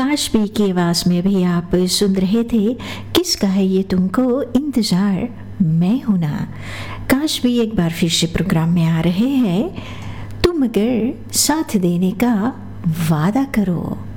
काश भी की आवाज़ में भी आप सुन रहे थे किसका है ये तुमको इंतज़ार मैं हूं ना। काश भी एक बार फिर से प्रोग्राम में आ रहे हैं, तुम अगर साथ देने का वादा करो।